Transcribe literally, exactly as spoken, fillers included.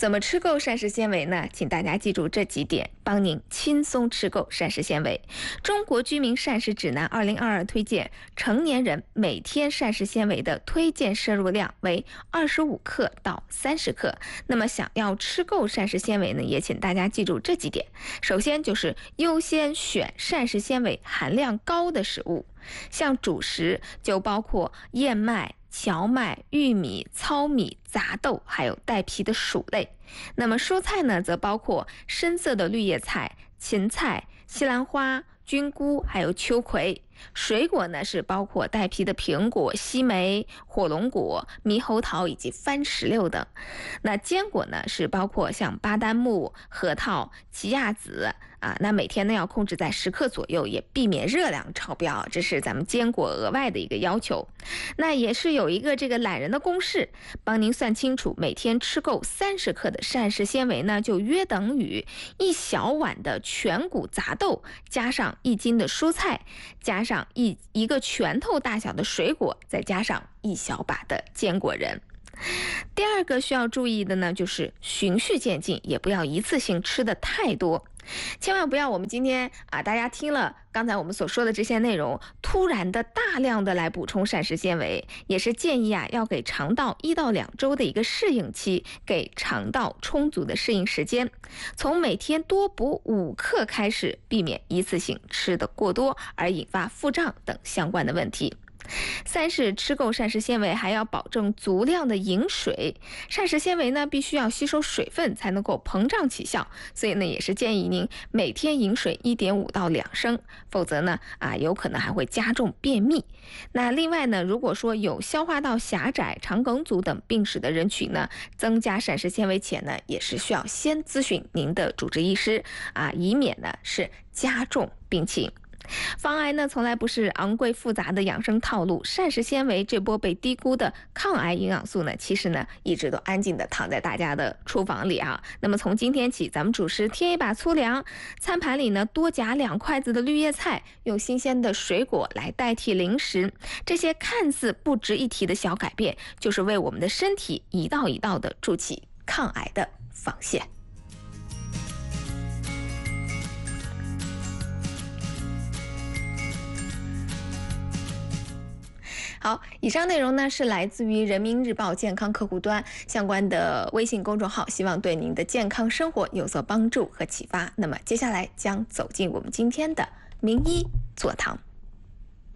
怎么吃够膳食纤维呢？请大家记住这几点，帮您轻松吃够膳食纤维。中国居民膳食指南二零二二推荐，成年人每天膳食纤维的推荐摄入量为二十五克到三十克。那么想要吃够膳食纤维呢，也请大家记住这几点。首先就是优先选膳食纤维含量高的食物，像主食就包括燕麦、荞麦、玉米、糙米、杂豆，还有带皮的薯类。那么蔬菜呢，则包括深色的绿叶菜、芹菜、西兰花、菌菇，还有秋葵。水果呢，是包括带皮的苹果、西梅、火龙果、猕猴桃以及番石榴等。那坚果呢，是包括像巴旦木、核桃、奇亚籽啊。那每天呢要控制在十克左右，也避免热量超标，这是咱们坚果额外的一个要求。那也是有一个这个懒人的公式，帮您算清楚，每天吃够三十克的膳食纤维呢，就约等于一小碗的全谷杂豆，加上一斤的蔬菜，加上一一个拳头大小的水果，再加上一小把的坚果仁。第二个需要注意的呢，就是循序渐进，也不要一次性吃的太多。千万不要我们今天啊，大家听了刚才我们所说的这些内容，突然的大量的来补充膳食纤维，也是建议啊，要给肠道一到两周的一个适应期，给肠道充足的适应时间。从每天多补五克开始，避免一次性吃的过多而引发腹胀等相关的问题。三是吃够膳食纤维，还要保证足量的饮水。膳食纤维呢，必须要吸收水分才能够膨胀起效，所以呢，也是建议您每天饮水 一点五到两升，否则呢，啊，有可能还会加重便秘。那另外呢，如果说有消化道狭窄、肠梗阻等病史的人群呢，增加膳食纤维前呢，也是需要先咨询您的主治医师啊，以免呢是加重病情。防癌呢，从来不是昂贵复杂的养生套路。膳食纤维这波被低估的抗癌营养素呢，其实呢，一直都安静的躺在大家的厨房里啊。那么从今天起，咱们主食添一把粗粮，餐盘里呢多夹两筷子的绿叶菜，用新鲜的水果来代替零食。这些看似不值一提的小改变，就是为我们的身体一道一道的筑起抗癌的防线。好，以上内容呢是来自于人民日报健康客户端相关的微信公众号，希望对您的健康生活有所帮助和启发。那么接下来将走进我们今天的名医座堂。